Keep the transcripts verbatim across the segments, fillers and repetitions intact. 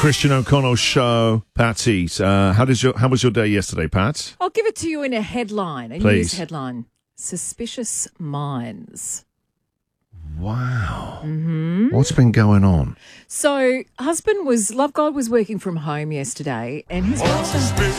Christian O'Connell Show. Patsy, uh, how, does your, how was your day yesterday, Pat? I'll give it to you in a headline, a Please. news headline. Suspicious minds. Wow. Mm-hmm. What's been going on? So, husband was, Love God was working from home yesterday, and he's rather,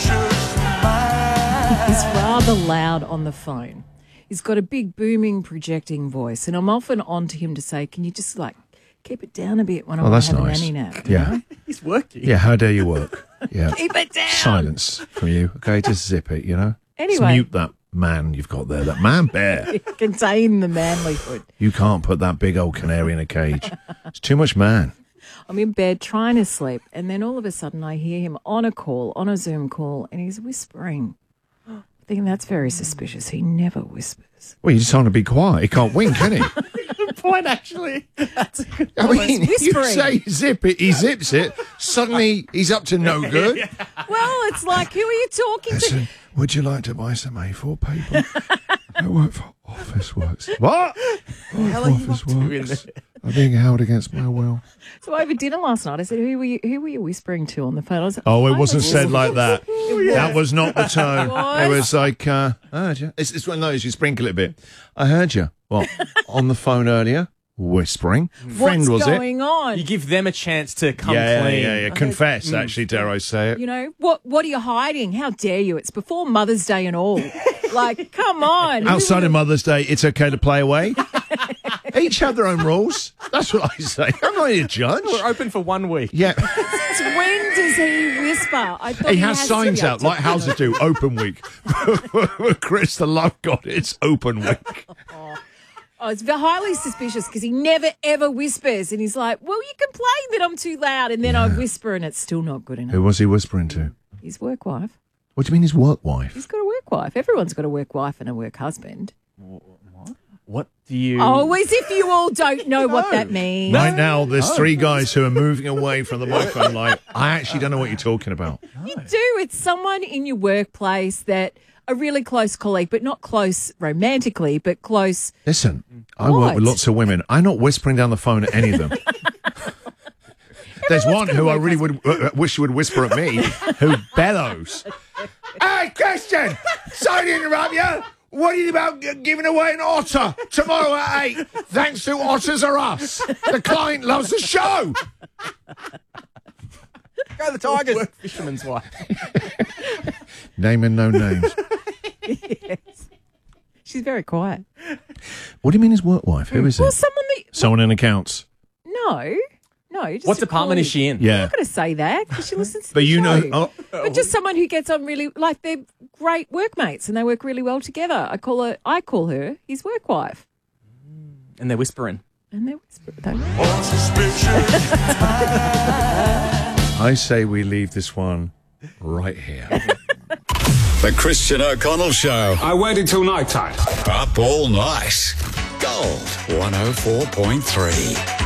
he's rather loud on the phone. He's got a big booming projecting voice, and I'm often on to him to say, can you just like keep it down a bit when I Oh, want that's to have nice. a nanny nap? you Yeah. know? He's working. Yeah, how dare you work? Yeah. Keep it down. Silence from you. Okay, just zip it, you know? Anyway. Just mute that man you've got there, that man bear. Contain the manlyhood. You can't put that big old canary in a cage. It's too much man. I'm in bed trying to sleep, and then all of a sudden I hear him on a call, on a Zoom call, and he's whispering. Thinking that's very suspicious. He never whispers. Well, you just want to be quiet. He can't wink, can he? Good point, actually. That's a good I mean, you whispering. say zip it, he zips it. Suddenly, he's up to no good. Well, it's like, who are you talking to? Listen, would you like to buy some A four paper? I work for Office Works. What? hell are you Office up to in Works. there? I'm being held against my will. So over dinner last night, I said, "Who were you? Who were you whispering to on the phone?" I was like, Oh, it "I wasn't was said like that. It That was not the tone. was. It was like, uh, I heard you. It's, it's one of those, you sprinkle it a bit. I heard you. What? On the phone earlier? Whispering. Friend, What's was going on? You give them a chance to it? come Yeah, clean. yeah, yeah. Confess, actually, dare I say it. You know what? What are you hiding? How dare you? It's before Mother's Day and all. Like, come on. Outside of Mother's Day, it's okay to play away. Each have their own rules. That's what I say. I'm not here to judge. We're open for one week. Yeah. Since when does he whisper? I thought He he has to signs be up out, to- like houses do, open week. For Chris, the love God, it's open week. Oh, it's very highly suspicious because he never ever whispers, and he's like, "Well, you complain that I'm too loud," and then I whisper, and it's still not good enough. Who was he whispering to? His work wife. What do you mean his work wife? He's got a work wife. Everyone's got a work wife and a work husband. What do you... Oh, as if you all don't know what that means. Right now, there's three guys who are moving away from the microphone like, I actually don't know what you're talking about. You do. It's someone in your workplace that a really close colleague, but not close romantically, but close. Listen, I work What? with lots of women. I'm not whispering down the phone at any of them. There's one who I really would uh, wish would whisper at me, who bellows. Hey, Christian! Sorry to interrupt you. What are you about g- giving away an otter tomorrow at eight? Thanks to Otters Are Us. The client loves the show. Go the Tigers. Work fisherman's wife. Naming no names. Yes. She's very quiet. What do you mean his work wife? Who is Well, it? someone that. Someone in accounts. No. No. Just What a department is colleague. she in? I'm Yeah. not going to say that because she listens to But the you know... show. Oh, But just someone who gets on really, like they're great workmates and they work really well together. I call her, I call her his work wife. And they're whispering. And they whisper. They I say we leave this one right here. The Christian O'Connell Show. I waited till night time. Up all night. Gold one oh four point three.